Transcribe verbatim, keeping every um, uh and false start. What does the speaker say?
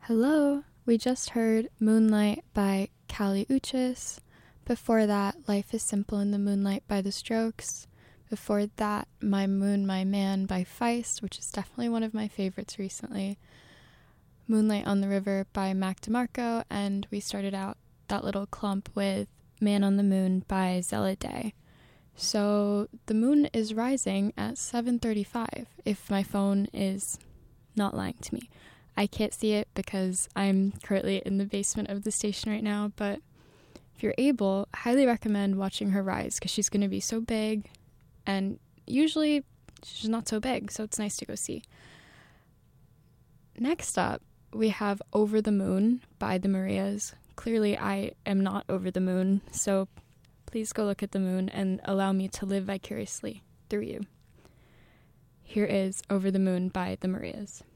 Hello, we just heard Moonlight by Kali Uchis. Before that, Life is Simple in the Moonlight by The Strokes. Before that, My Moon, My Man by Feist, which is definitely one of my favorites recently. Moonlight on the River by Mac DeMarco, and we started out that little clump with Man on the Moon by Zella Day. So the moon is rising at seven thirty-five, if my phone is not lying to me. I can't see it because I'm currently in the basement of the station right now, but if you're able, I highly recommend watching her rise because she's going to be so big, and usually she's not so big, so it's nice to go see. Next up, we have Over the Moon by the Marias. Clearly, I am not over the moon, so please go look at the moon and allow me to live vicariously through you. Here is Over the Moon by the Marias.